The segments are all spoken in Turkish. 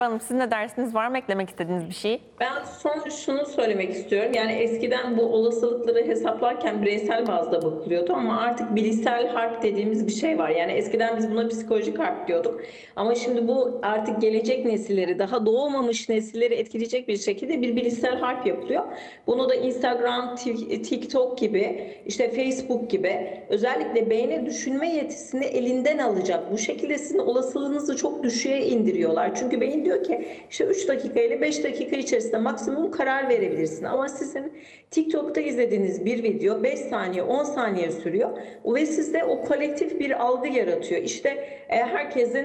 Hanım, siz ne dersiniz? Var mı eklemek istediğiniz bir şey? Ben son şunu söylemek istiyorum. Yani eskiden bu olasılıkları hesaplarken bireysel bazda bakılıyordu ama artık bilişsel harp dediğimiz bir şey var. Yani eskiden biz buna psikolojik harp diyorduk. Ama şimdi bu artık gelecek nesilleri, daha doğmamış nesilleri etkileyecek bir şekilde bir bilişsel harp yapılıyor. Bunu da Instagram, TikTok gibi, işte Facebook gibi özellikle beyne düşünme yetisini elinden alacak. Bu şekilde sizin olasılığınızı çok düşüğe indiriyorlar. Çünkü beyin diyor ki işte 3 dakika ile 5 dakika içerisinde maksimum karar verebilirsin. Ama sizin TikTok'ta izlediğiniz bir video 5 saniye 10 saniye sürüyor ve sizde o kolektif bir algı yaratıyor. İşte herkesin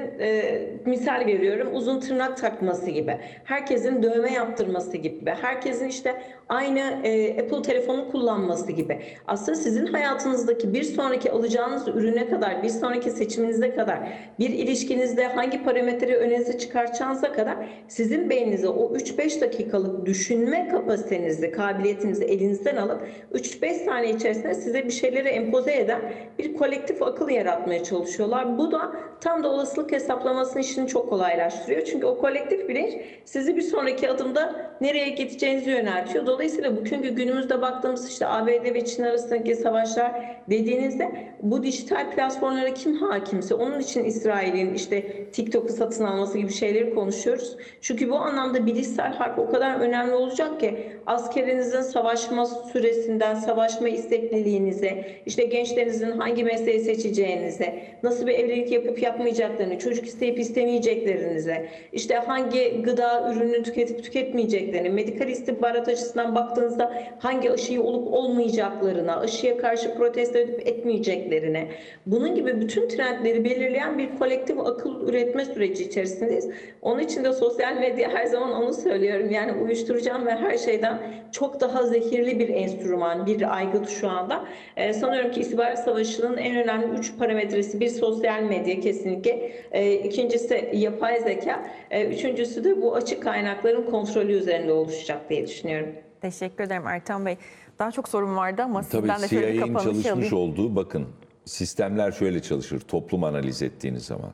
misal veriyorum uzun tırnak takması gibi, herkesin dövme yaptırması gibi, herkesin işte aynı Apple telefonu kullanması gibi. Aslında sizin hayatınızdaki bir sonraki alacağınız ürüne kadar, bir sonraki seçiminize kadar, bir ilişkinizde hangi parametreyi önünüze çıkartacağınıza kadar sizin beyninize o 3-5 dakikalık düşünme kapasitenizi, kabiliyetinizi elinizden alıp 3-5 saniye içerisinde size bir şeyleri empoze eden bir kolektif akıl yaratmaya çalışıyorlar. Bu da tam da olasılık hesaplamasının işini çok kolaylaştırıyor. Çünkü o kolektif bilinç sizi bir sonraki adımda nereye gideceğinizi yöneltiyor. Dolayısıyla bugünkü günümüzde baktığımız işte ABD ve Çin arasındaki savaşlar dediğinizde bu dijital platformlara kim hakimse onun için İsrail'in işte TikTok'u satın alması gibi şeyleri konuşuyoruz. Çünkü bu anlamda bilişsel harp o kadar önemli olacak ki askerinizin savaşma süresinden, savaşma istekliliğinize, işte gençlerinizin hangi mesleği seçeceğinize, nasıl bir evlilik yapıp yapmayacaklarını, çocuk isteyip istemeyeceklerinize, işte hangi gıda ürününü tüketip tüketmeyeceklerini, medikal istihbarat açısından baktığınızda hangi aşıyı olup olmayacaklarına, aşıya karşı protesto edip etmeyeceklerine, bunun gibi bütün trendleri belirleyen bir kolektif akıl üretme süreci içerisindeyiz. Onun için de sosyal medya her zaman onu söylüyorum. Yani uyuşturucu ve her şeyden çok daha zehirli bir enstrüman, bir aygıt şu anda. Sanıyorum ki istihbarat savaşının en önemli 3 parametresi bir sosyal medya kesinlikle. İkincisi yapay zeka. Üçüncüsü de bu açık kaynakların kontrolü üzerinde oluşacak diye düşünüyorum. Teşekkür ederim Ertan Bey. Daha çok sorun vardı ama Tabii sizden de şöyle bir CIA'nin kapanış çalışmış alayım. olduğu, bakın sistemler şöyle çalışır toplum analiz ettiğiniz zaman.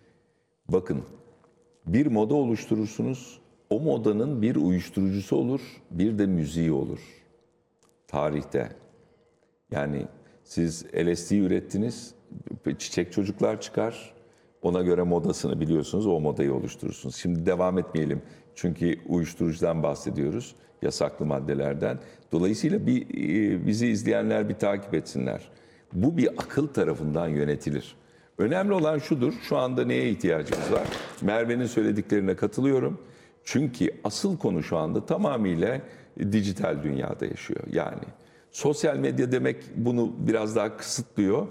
Bakın, bir moda oluşturursunuz, o modanın bir uyuşturucusu olur, bir de müziği olur tarihte. Yani siz LSD ürettiniz, çiçek çocuklar çıkar, ona göre modasını biliyorsunuz, o modayı oluşturursunuz. Şimdi devam etmeyelim çünkü uyuşturucudan bahsediyoruz, yasaklı maddelerden. Dolayısıyla bizi izleyenler bir takip etsinler. Bu bir akıl tarafından yönetilir. Önemli olan şudur, şu anda neye ihtiyacımız var? Merve'nin söylediklerine katılıyorum. Çünkü asıl konu şu anda tamamıyla dijital dünyada yaşıyor. Yani sosyal medya demek bunu biraz daha kısıtlıyor.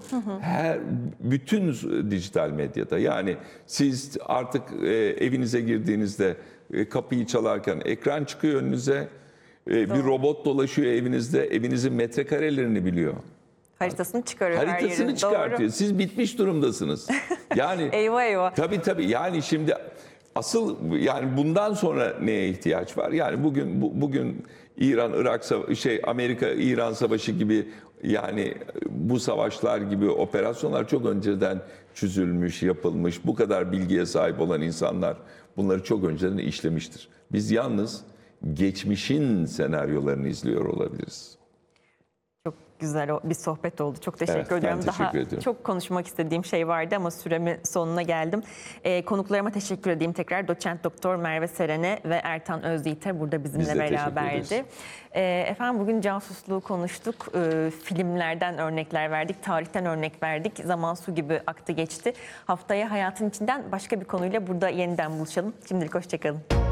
Bütün dijital medyada, yani siz artık evinize girdiğinizde kapıyı çalarken ekran çıkıyor önünüze. Bir robot dolaşıyor evinizde, evinizin metrekarelerini biliyor. Haritasını çıkarıyor her Haritasını yerin. çıkartıyor. Doğru. Siz bitmiş durumdasınız. Yani Eyvah eyvah. tabii yani şimdi asıl yani bundan sonra neye ihtiyaç var? Yani bugün İran Irak Amerika İran savaşı gibi, yani bu savaşlar gibi operasyonlar çok önceden çözülmüş, yapılmış. Bu kadar bilgiye sahip olan insanlar bunları çok önceden işlemiştir. Biz yalnız geçmişin senaryolarını izliyor olabiliriz. Çok güzel bir sohbet oldu. Çok teşekkür Evet, ben ediyorum. teşekkür Daha ediyorum. çok konuşmak istediğim şey vardı ama süremin sonuna geldim. Konuklarıma teşekkür edeyim tekrar. Doçent Doktor Merve Seren'e ve Ertan Özyiğit'e burada bizimle Biz de teşekkür beraberdi. ederiz. Efendim bugün casusluğu konuştuk. Filmlerden örnekler verdik, tarihten örnek verdik. Zaman su gibi aktı geçti. Haftaya hayatın içinden başka bir konuyla burada yeniden buluşalım. Şimdilik hoşçakalın.